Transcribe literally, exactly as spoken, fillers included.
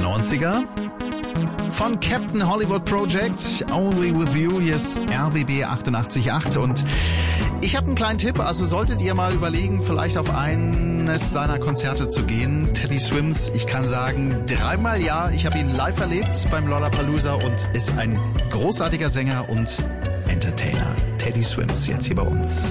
neunziger. Von Captain Hollywood Project, Only With You, hier ist R B B achtundachtzig Komma acht und ich habe einen kleinen Tipp, also solltet ihr mal überlegen, vielleicht auf eines seiner Konzerte zu gehen, Teddy Swims, ich kann sagen, dreimal ja, ich habe ihn live erlebt beim Lollapalooza und ist ein großartiger Sänger und Entertainer. Teddy Swims, jetzt hier bei uns.